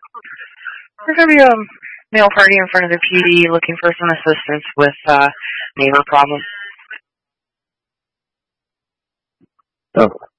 There's going to be a male party in front of the PD looking for some assistance with neighbor problems. Oh.